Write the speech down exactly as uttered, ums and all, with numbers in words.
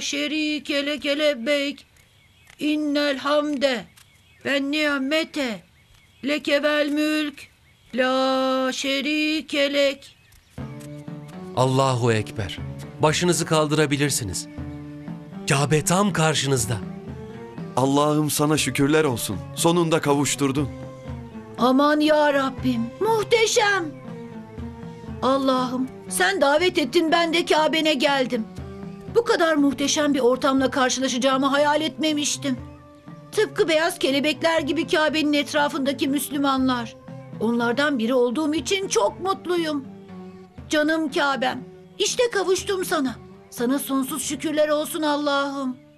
şerike leke lebbeyk. İnnel hamde ve nimete leke vel mülk. La şerike lek. Allahu Ekber. Başınızı kaldırabilirsiniz. Kabe tam karşınızda. Allah'ım sana şükürler olsun. Sonunda kavuşturdun. Aman ya Rabbim, muhteşem. Allah'ım, sen davet ettin, ben de Kabe'ne geldim. Bu kadar muhteşem bir ortamla karşılaşacağımı hayal etmemiştim. Tıpkı beyaz kelebekler gibi Kabe'nin etrafındaki Müslümanlar. Onlardan biri olduğum için çok mutluyum. Canım Kabe'm, işte kavuştum sana. Sana sonsuz şükürler olsun Allah'ım.